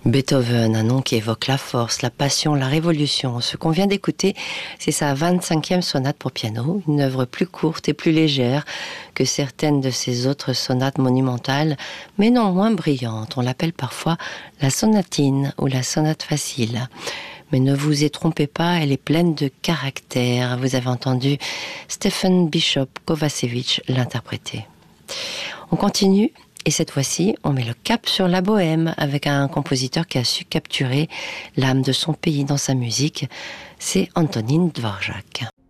Beethoven, un nom qui évoque la force, la passion, la révolution. Ce qu'on vient d'écouter, c'est sa 25e sonate pour piano, une œuvre plus courte et plus légère que certaines de ses autres sonates monumentales, mais non moins brillante. On l'appelle parfois la sonatine ou la sonate facile. Mais ne vous y trompez pas, elle est pleine de caractère. Vous avez entendu Stephen Bishop Kovacevic l'interpréter. On continue. Et cette fois-ci, on met le cap sur la bohème avec un compositeur qui a su capturer l'âme de son pays dans sa musique. C'est Antonín Dvořák.